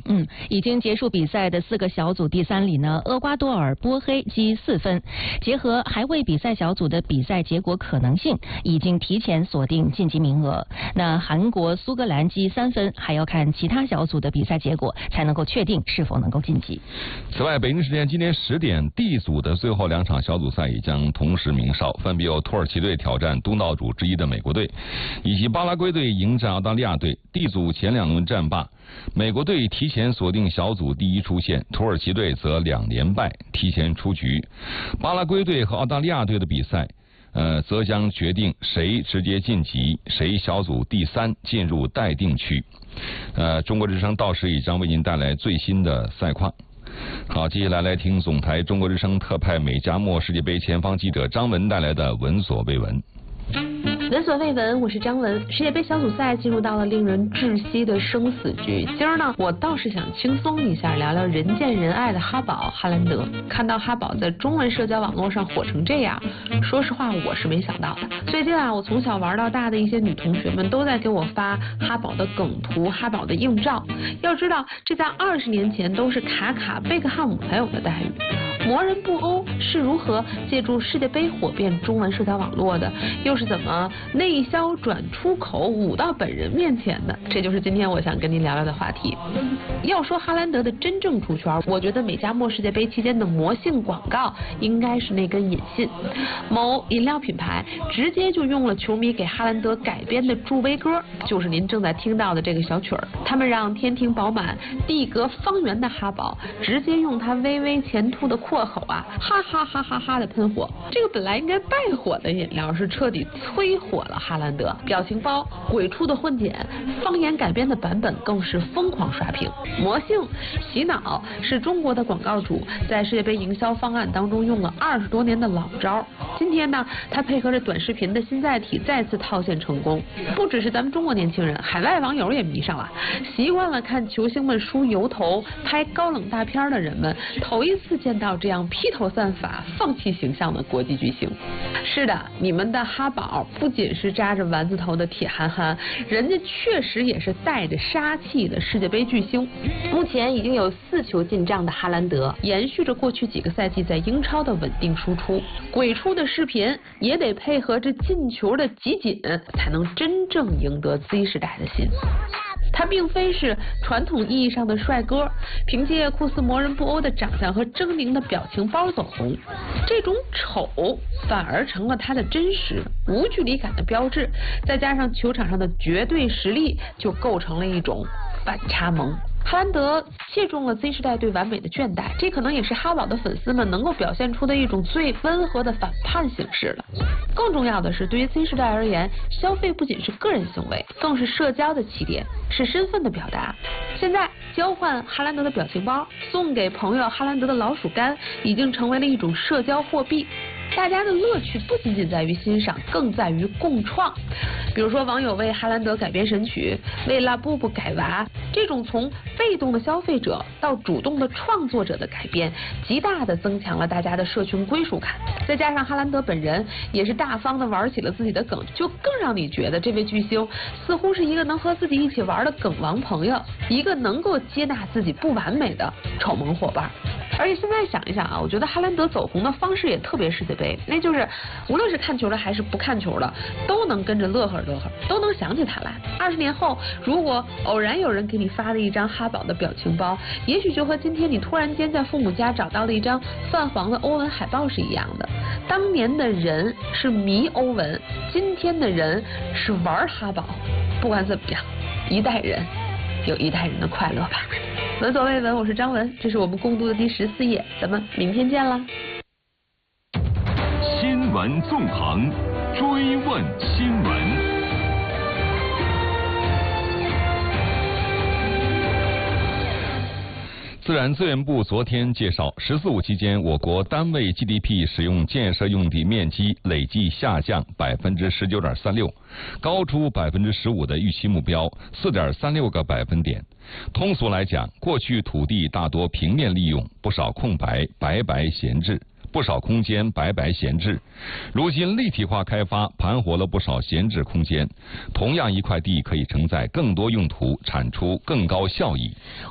已经结束比赛的4个小组第3里呢，厄瓜多尔、波黑积4分，结合还未比赛小组的比赛结果可能性，已经提前锁定晋级名额。那韩国、苏格兰积3分，还要看其他小组的比赛结果，才能够确定是否能够晋级。 此外，北京时间今天10点，D 组的最后2场小组赛也将同时鸣哨，分别由土耳其队挑战东道主之一的美国队，以及巴拉圭队迎战澳大利亚队。D 组前2轮战罢，美国队提前锁定小组第1出线，土耳其队则2连败，提前出局。巴拉圭队和澳大利亚队的比赛则将决定谁直接晋级，谁小组第3进入待定区。中国之声到时也将为您带来最新的赛况。好，接下来来听总台中国之声特派美加墨世界杯前方记者张文带来的闻所未闻。 闻所未闻，我是张文。世界杯小组赛进入到了令人窒息的生死局。今儿呢，我倒是想轻松一下，聊聊人见人爱的哈宝哈兰德。看到哈宝在中文社交网络上火成这样，说实话我是没想到的。最近啊，我从小玩到大的一些女同学们都在给我发哈宝的梗图、哈宝的硬照。要知道，这在20年前都是卡卡、贝克汉姆才有的待遇。魔人布欧是如何借助世界杯火遍中文社交网络的？又是怎么内销转出口舞到本人面前的？这就是今天我想跟您聊聊的话题。要说哈兰德的真正出圈，我觉得美加墨世界杯期间的魔性广告应该是那根引信。某饮料品牌直接就用了球迷给哈兰德改编的助威歌，就是您正在听到的这个小曲儿。他们让天庭饱满、地阁方圆的哈宝直接用他微微前凸的阔口啊，哈哈哈哈哈的喷火。这个本来应该败火的饮料是彻底摧火了哈兰德。表情包、鬼畜的混剪、方言改编的版本更是疯狂刷屏。魔性洗脑是中国的广告主在世界杯营销方案当中用了20多年的老招。今天呢，他配合着短视频的新载体再次套现成功。不只是咱们中国年轻人，海外网友也迷上了。习惯了看球星们梳油头、拍高冷大片的人们，头一次见到这样披头散发、放弃形象的国际巨星。是的，你们的哈宝不仅是扎着丸子头的铁憨憨，人家确实也是带着杀气的世界杯巨星。目前已经有4球进账的哈兰德，延续着过去几个赛季在英超的稳定输出。鬼畜的视频也得配合着进球的集锦，才能真正赢得 Z 时代的心。他并非是传统意义上的帅哥，凭借酷似魔人布欧的长相和狰狞的表情包走红。这种丑反而成了他的真实、无距离感的标志，再加上球场上的绝对实力，就构成了一种反差萌。哈兰德切中了 Z 时代对完美的倦怠，这可能也是哈宝的粉丝们能够表现出的一种最温和的反叛形式了。更重要的是，对于 Z 时代而言，消费不仅是个人行为，更是社交的起点，是身份的表达。现在交换哈兰德的表情包，送给朋友哈兰德的老鼠干，已经成为了一种社交货币。大家的乐趣不仅仅在于欣赏，更在于共创。比如说，网友为哈兰德改编神曲，为拉布布改娃，这种从被动的消费者到主动的创作者的改编，极大的增强了大家的社群归属感。再加上哈兰德本人也是大方的玩起了自己的梗，就更让你觉得这位巨星似乎是一个能和自己一起玩的梗王朋友，一个能够接纳自己不完美的丑萌伙伴。而且现在想一想啊，我觉得哈兰德走红的方式也特别世界杯，那就是无论是看球的还是不看球的，都能跟着乐呵乐呵，都能想起他来。20年后，如果偶然有人给你发了一张哈宝的表情包，也许就和今天你突然间在父母家找到了一张泛黄的欧文海报是一样的。当年的人是迷欧文，今天的人是玩哈宝。不管怎么样，一代人有一代人的快乐吧。闻所未闻，我是张文，这是我们共读的第14页，咱们明天见啦。 新闻纵横，追问新闻。 自然资源部昨天介绍，“14五”期间，我国单位 GDP 使用建设用地面积累计下降19.36%，高出15%的预期目标4.36个百分点。通俗来讲，过去土地大多平面利用，不少空白白白闲置。不少空间白白闲置，如今立体化开发盘活了不少闲置空间。同样一块地可以承载更多用途，产出更高效益。